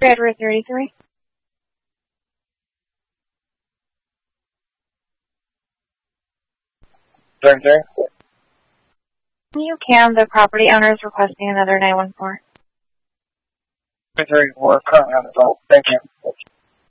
Edward 33. You can. The property owner is requesting another 914. 34, currently on the phone. Thank you.